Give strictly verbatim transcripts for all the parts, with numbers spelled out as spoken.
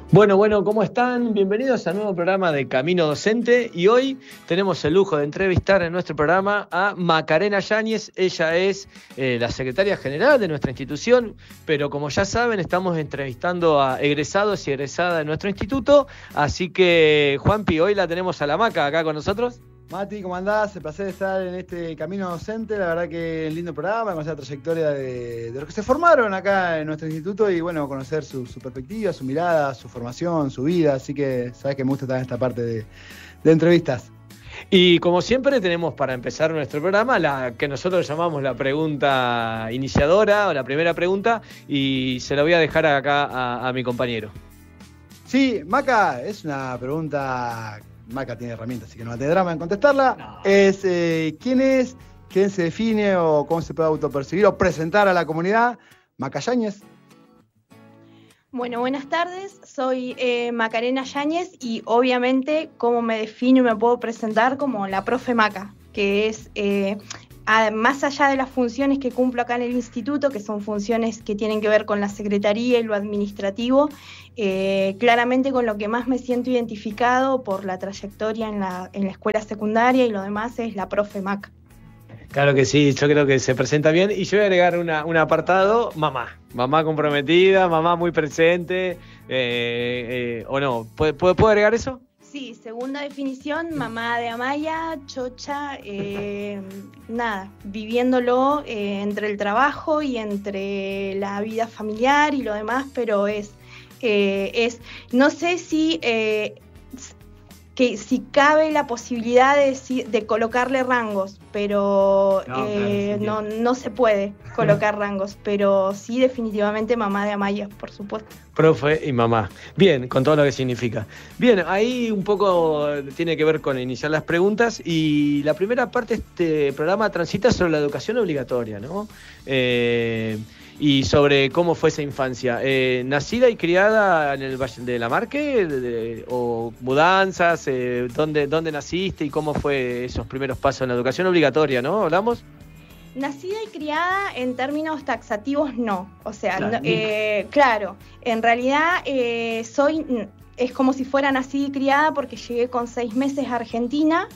Bueno, bueno, ¿cómo están? Bienvenidos al nuevo programa de Camino Docente y hoy tenemos el lujo de entrevistar en nuestro programa a Macarena Yáñez. Ella es eh, la secretaria general de nuestra institución, pero como ya saben estamos entrevistando a egresados y egresadas de nuestro instituto, así que Juanpi, hoy la tenemos a la Maca acá con nosotros. Mati, ¿cómo andás? El placer de estar en este Camino Docente. La verdad que es un lindo programa, conocer la trayectoria de, de los que se formaron acá en nuestro instituto y bueno, conocer su, su perspectiva, su mirada, su formación, su vida. Así que sabes que me gusta estar en esta parte de, de entrevistas. Y como siempre tenemos para empezar nuestro programa la que nosotros llamamos la pregunta iniciadora o la primera pregunta y se la voy a dejar acá a, a mi compañero. Sí, Maca, es una pregunta... Maca tiene herramientas, así que no va a tener drama en contestarla. No. Es eh, ¿quién es? ¿Quién se define o cómo se puede autopercibir o presentar a la comunidad? Maca Yáñez. Bueno, buenas tardes. Soy eh, Macarena Yáñez y obviamente cómo me defino y me puedo presentar como la profe Maca, que es... Eh, más allá de las funciones que cumplo acá en el instituto, que son funciones que tienen que ver con la secretaría y lo administrativo, eh, claramente con lo que más me siento identificado por la trayectoria en la, en la escuela secundaria y lo demás es la profe Maca. Claro que sí, yo creo que se presenta bien y yo voy a agregar una, un apartado, mamá, mamá comprometida, mamá muy presente, eh, eh, o no, ¿puedo, ¿puedo agregar eso? Sí, segunda definición, mamá de Amaya, chocha, eh, nada, viviéndolo eh, entre el trabajo y entre la vida familiar y lo demás, pero es, eh, es no sé si, eh, que, si cabe la posibilidad de, de colocarle rangos, pero no, eh, claro, sí, no, no se puede colocar rangos, pero sí definitivamente mamá de Amaya, por supuesto. Profe y mamá. Bien, con todo lo que significa. Bien, ahí un poco tiene que ver con iniciar las preguntas y la primera parte de este programa transita sobre la educación obligatoria, ¿no? Eh, y sobre cómo fue esa infancia. Eh, ¿Nacida y criada en el Valle de la Marque? De, de, ¿O mudanzas? Eh, ¿dónde, ¿Dónde naciste y cómo fue esos primeros pasos en la educación obligatoria, ¿no? ¿Hablamos? Nacida y criada en términos taxativos no, o sea, claro, no, eh, claro en realidad eh, soy, es como si fuera nacida y criada porque llegué con seis meses a Argentina,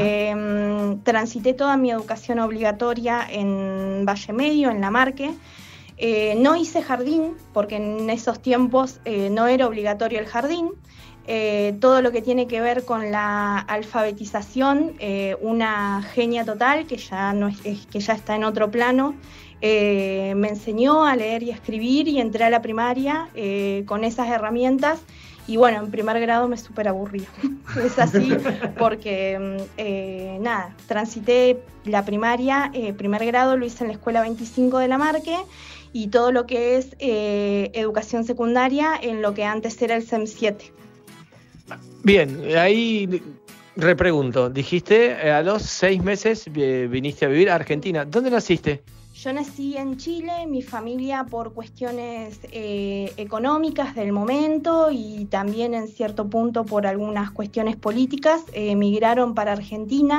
eh, transité toda mi educación obligatoria en Valle Medio, en La Marque, eh, no hice jardín porque en esos tiempos eh, no era obligatorio el jardín. Eh, todo lo que tiene que ver con la alfabetización, eh, una genia total que ya, no es, es, que ya está en otro plano, eh, me enseñó a leer y a escribir y entré a la primaria eh, con esas herramientas y bueno, en primer grado me súper aburrí. Es así porque, eh, nada, transité la primaria, eh, primer grado lo hice en la Escuela veinticinco de La Marque y todo lo que es eh, educación secundaria en lo que antes era el C E M siete. Bien, ahí repregunto, dijiste a los seis meses viniste a vivir a Argentina. ¿Dónde naciste? Yo nací en Chile, mi familia por cuestiones eh, económicas del momento y también en cierto punto por algunas cuestiones políticas, eh, emigraron para Argentina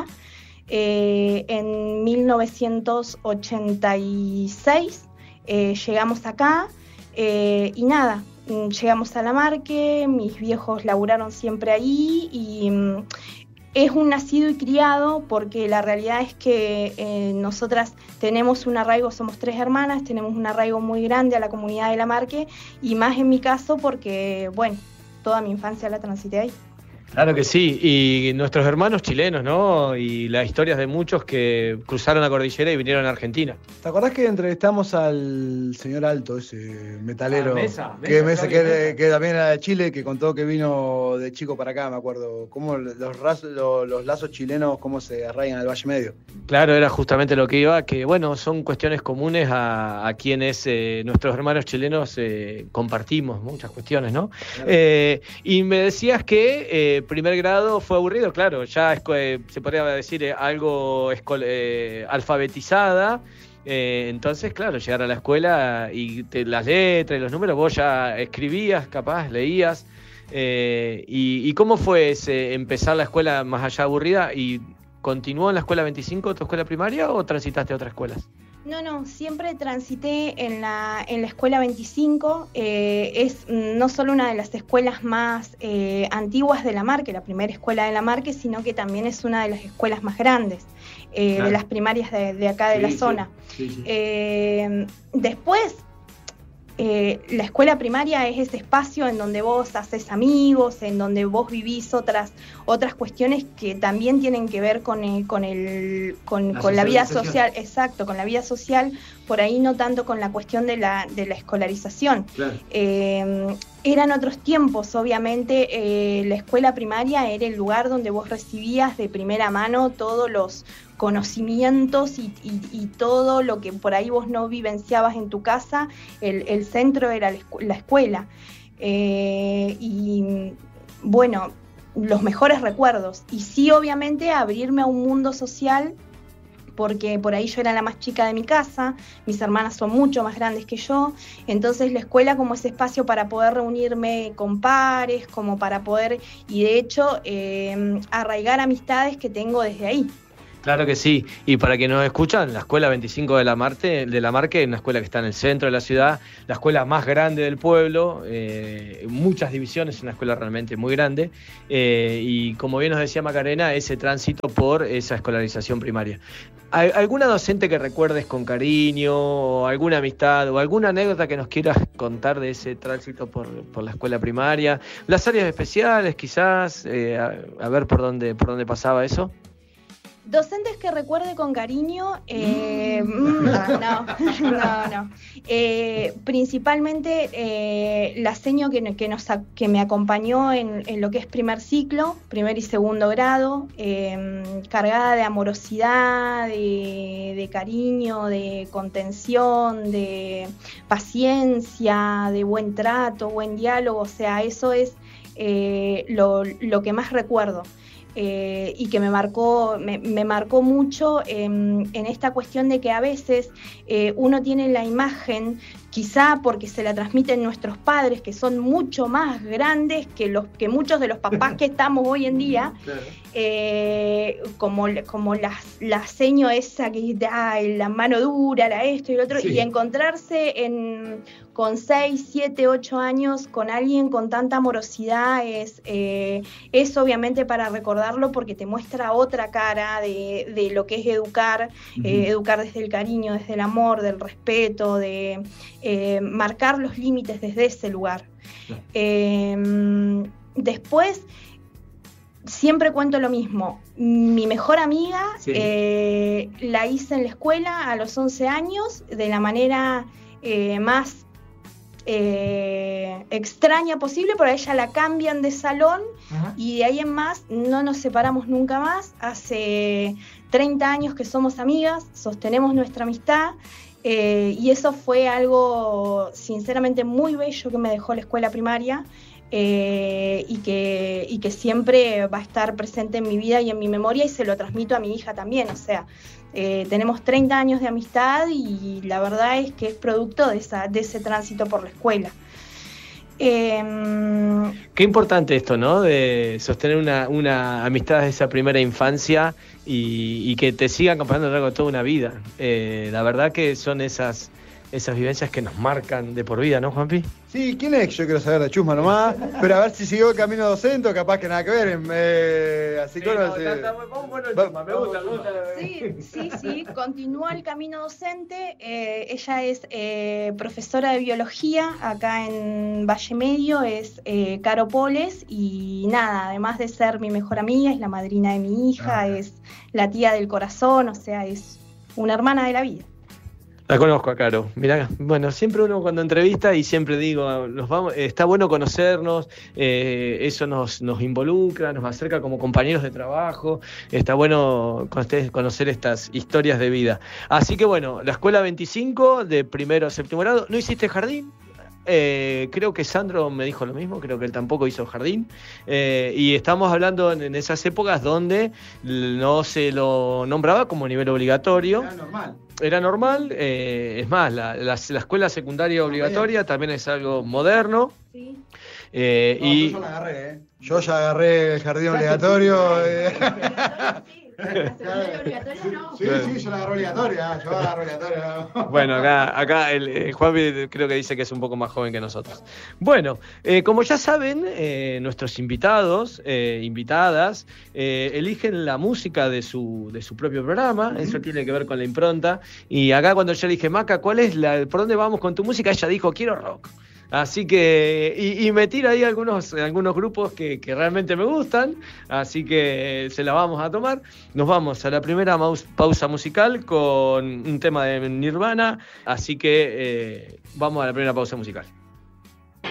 eh, en mil novecientos ochenta y seis, eh, llegamos acá eh, y nada. Llegamos a La Marque, mis viejos laburaron siempre ahí y mm, es un nacido y criado porque la realidad es que eh, nosotras tenemos un arraigo, somos tres hermanas, tenemos un arraigo muy grande a la comunidad de La Marque y más en mi caso porque, bueno, toda mi infancia la transité ahí. Claro que sí, y nuestros hermanos chilenos, ¿no? Y las historias de muchos que cruzaron la cordillera y vinieron a Argentina. ¿Te acordás que entrevistamos al señor Alto, ese metalero? Ah, Mesa, que, Mesa, Mesa, que, Mesa. que también era de Chile, que contó que vino de chico para acá, me acuerdo. Cómo los, los, los lazos chilenos, cómo se arraigan al Valle Medio. Claro, era justamente lo que iba, que bueno, son cuestiones comunes a, a quienes eh, nuestros hermanos chilenos eh, compartimos muchas cuestiones, ¿no? Claro. Eh, y me decías que eh, primer grado fue aburrido, claro, ya es, eh, se podría decir eh, algo escol- eh, alfabetizada, eh, entonces claro, llegar a la escuela y te, las letras y los números, vos ya escribías, capaz, leías, eh, y, y ¿cómo fue ese, empezar la escuela más allá aburrida y continuó en la escuela veinticinco, tu escuela primaria, o transitaste a otras escuelas? No, no, siempre transité en la, en la escuela veinticinco, eh, es no solo una de las escuelas más eh, antiguas de La Marque, la primera escuela de La Marque, sino que también es una de las escuelas más grandes, eh, claro. de las primarias de, de acá de sí, la zona. Sí, sí, sí. Eh, después, Eh, la escuela primaria es ese espacio en donde vos haces amigos, en donde vos vivís otras otras cuestiones que también tienen que ver con el, con el con, la, con la vida social, exacto, con la vida social, por ahí no tanto con la cuestión de la de la escolarización. Claro. Eh, eran otros tiempos, obviamente, eh, la escuela primaria era el lugar donde vos recibías de primera mano todos los conocimientos y, y, y todo lo que por ahí vos no vivenciabas en tu casa, el, el centro era la, escu- la escuela. Eh, y bueno, los mejores recuerdos. Y sí, obviamente, abrirme a un mundo social, porque por ahí yo era la más chica de mi casa, mis hermanas son mucho más grandes que yo, entonces la escuela como ese espacio para poder reunirme con pares, como para poder, y de hecho, eh, arraigar amistades que tengo desde ahí. Claro que sí, y para quienes nos escuchan, la escuela veinticinco de la Marque, de la Marque, una escuela que está en el centro de la ciudad, la escuela más grande del pueblo, eh, muchas divisiones, una escuela realmente muy grande, eh, y como bien nos decía Macarena, ese tránsito por esa escolarización primaria. ¿Alguna docente que recuerdes con cariño, o alguna amistad, o alguna anécdota que nos quieras contar de ese tránsito por, por la escuela primaria? Las áreas especiales, quizás, eh, a, a ver por dónde, por dónde pasaba eso. Docentes que recuerde con cariño, eh, no, no, no, no. Eh, principalmente eh, la seño que, que, nos, que me acompañó en, en lo que es primer ciclo, primer y segundo grado, eh, cargada de amorosidad, de, de cariño, de contención, de paciencia, de buen trato, buen diálogo, o sea, eso es eh, lo, lo que más recuerdo. Eh, y que me marcó, me, me marcó mucho eh, en esta cuestión de que a veces eh, uno tiene la imagen, quizá porque se la transmiten nuestros padres, que son mucho más grandes que, los, que muchos de los papás que estamos hoy en día, claro. eh, como, como la, la seño esa que da la mano dura, la esto y lo otro, sí. Y encontrarse en, con seis, siete, ocho años con alguien con tanta amorosidad es, eh, es obviamente para recordarlo, porque te muestra otra cara de, de lo que es educar, uh-huh. eh, educar desde el cariño, desde el amor, del respeto, de eh, marcar los límites desde ese lugar. Uh-huh. Eh, después, siempre cuento lo mismo. Mi mejor amiga sí. eh, la hice en la escuela a los once años, de la manera eh, más Eh, extraña posible, pero a ella la cambian de salón. Ajá. Y de ahí en más no nos separamos nunca más. Hace treinta años que somos amigas, sostenemos nuestra amistad, eh, y eso fue algo sinceramente muy bello que me dejó la escuela primaria, eh, y, que, y que siempre va a estar presente en mi vida y en mi memoria, y se lo transmito a mi hija también. O sea, Eh, tenemos treinta años de amistad y la verdad es que es producto de, esa, de ese tránsito por la escuela. Eh, Qué importante esto, ¿no? De sostener una, una amistad de esa primera infancia y, y que te siga acompañando a lo largo de toda una vida. Eh, la verdad que son esas, esas vivencias que nos marcan de por vida, ¿no, Juanpi? Sí, ¿quién es? Yo quiero saber de chusma nomás, pero a ver si siguió el camino docente o capaz que nada que ver. Eh, así que no, vamos bueno el chusma, me gusta, me gusta. Sí, sí, sí, continúa el camino docente. Eh, ella es eh, profesora de biología acá en Valle Medio, es eh, Caro Poles, y nada, además de ser mi mejor amiga, es la madrina de mi hija, ah. es la tía del corazón, o sea, es una hermana de la vida. La conozco a Caro. Mirá, bueno, siempre uno cuando entrevista, y siempre digo, nos vamos, está bueno conocernos, eh, eso nos, nos involucra, nos acerca como compañeros de trabajo, está bueno conocer estas historias de vida. Así que bueno, la escuela veinticinco de primero a séptimo grado. ¿No hiciste jardín? Eh, creo que Sandro me dijo lo mismo, creo que él tampoco hizo jardín, eh, y estamos hablando en, en esas épocas donde no se lo nombraba como nivel obligatorio. Era normal. Era normal, eh, es más, la, la, la escuela secundaria obligatoria también es algo moderno. Sí. Eh, no, y... Yo la agarré, ¿eh? Yo ya agarré el jardín obligatorio. Eh. Sí, sí, yo la agarro obligatoria, yo la agarro obligatoria. Bueno, acá, acá el, el Juanpi creo que dice que es un poco más joven que nosotros. Bueno, eh, como ya saben, eh, nuestros invitados, eh, invitadas, eh, eligen la música de su, de su propio programa. Uh-huh. Eso tiene que ver con la impronta. Y acá cuando yo le dije, Maca, ¿cuál es la, por dónde vamos con tu música? Ella dijo, quiero rock. Así que, y, y me tira ahí algunos, algunos grupos que, que realmente me gustan, así que se la vamos a tomar. Nos vamos a la primera maus, pausa musical con un tema de Nirvana, así que eh, vamos a la primera pausa musical.